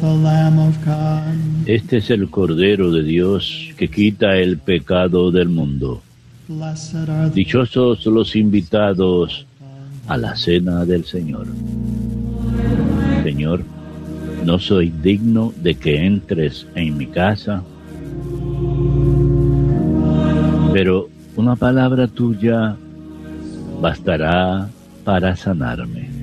the Lamb of God. Este es el Cordero de Dios que quita el pecado del mundo. Blessed are the Dichosos los invitados a la cena del Señor. Señor, no soy digno de que entres en mi casa, pero una palabra tuya bastará para sanarme.